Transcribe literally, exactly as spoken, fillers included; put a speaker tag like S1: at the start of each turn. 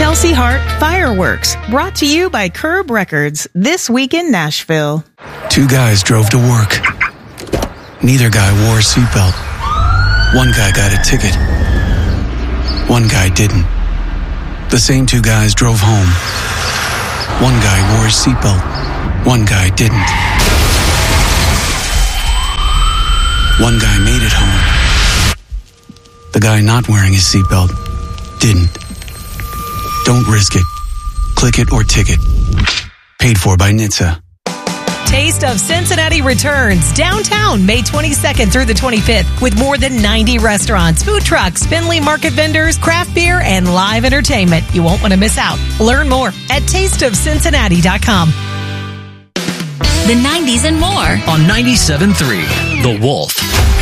S1: Kelsey Hart Fireworks, brought to you by Curb Records, this week in Nashville.
S2: Two guys drove to work. Neither guy wore a seatbelt. One guy got a ticket. One guy didn't. The same two guys drove home. One guy wore his seatbelt. One guy didn't. One guy made it home. The guy not wearing his seatbelt didn't. Don't risk it. Click it or ticket. Paid for by N H T S A.
S3: Taste of Cincinnati returns downtown May twenty-second through the twenty-fifth with more than ninety restaurants, food trucks, Finley market vendors, craft beer, and live entertainment. You won't want to miss out. Learn more at taste of cincinnati dot com.
S4: The nineties and more
S5: on ninety-seven point three The Wolf.